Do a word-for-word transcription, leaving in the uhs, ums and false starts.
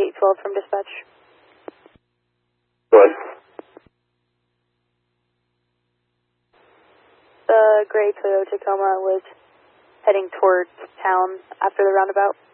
eight twelve from dispatch. Go ahead. The gray Toyota Tacoma was heading towards town after the roundabout.